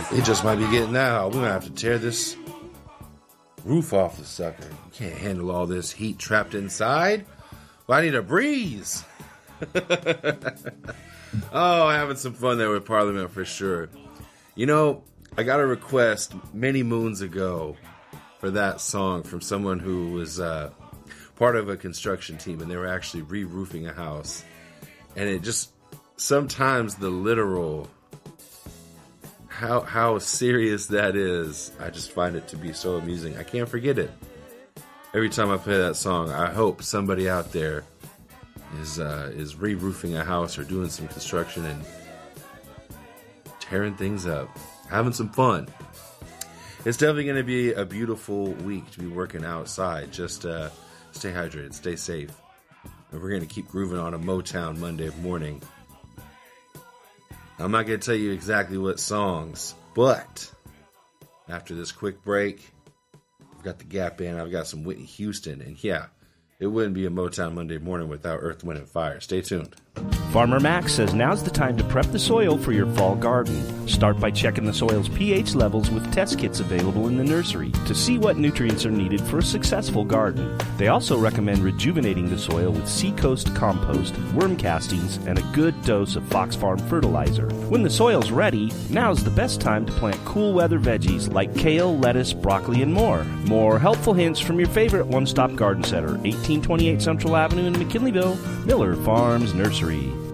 It just might be getting out. We're going to have to tear this roof off the sucker. You can't handle all this heat trapped inside. Well, I need a breeze. Oh, having some fun there with Parliament for sure. You know, I got a request many moons ago for that song from someone who was part of a construction team, and they were actually re-roofing a house. And it just, sometimes the literal, how serious that is, I just find it to be so amusing. I can't forget it. Every time I play that song, I hope somebody out there is re-roofing a house or doing some construction and tearing things up, having some fun. It's definitely going to be a beautiful week to be working outside. Just stay hydrated, stay safe. And we're going to keep grooving on a Motown Monday morning. I'm not going to tell you exactly what songs, but after this quick break, I've got the Gap Band, I've got some Whitney Houston, and yeah, it wouldn't be a Motown Monday morning without Earth, Wind, and Fire. Stay tuned. Farmer Max says now's the time to prep the soil for your fall garden. Start by checking the soil's pH levels with test kits available in the nursery to see what nutrients are needed for a successful garden. They also recommend rejuvenating the soil with Seacoast compost, worm castings, and a good dose of Fox Farm fertilizer. When the soil's ready, now's the best time to plant cool weather veggies like kale, lettuce, broccoli, and more. More helpful hints from your favorite one-stop garden center, 1828 Central Avenue in McKinleyville, Miller Farms Nursery.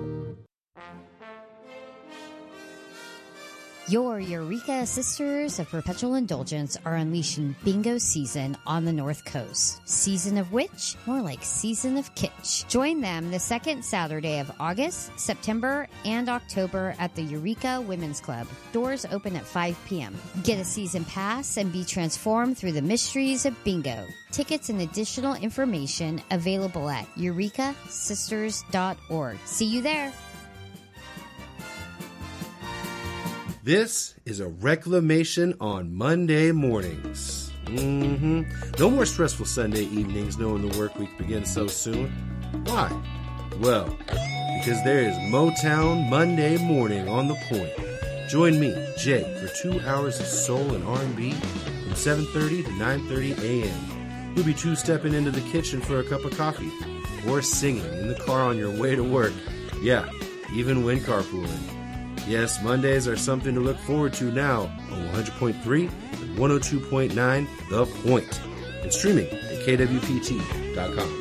Your Eureka Sisters of Perpetual Indulgence are unleashing bingo season on the North Coast. Season of which? More like season of kitsch. Join them the second Saturday of August, September, and October at the Eureka Women's Club. Doors open at 5 p.m. Get a season pass and be transformed through the mysteries of bingo. Tickets and additional information available at eurekasisters.org. See you there. This is a reclamation on Monday mornings. No more stressful Sunday evenings knowing the work week begins so soon. Why? Well, because there is Motown Monday morning on the point. Join me, Jake, for 2 hours of soul and R&B from 7:30 to 9:30 a.m. We'll be two-stepping into the kitchen for a cup of coffee or singing in the car on your way to work. Yeah, even when carpooling. Yes, Mondays are something to look forward to now on 100.3 and 102.9 The Point. And streaming at kwpt.com.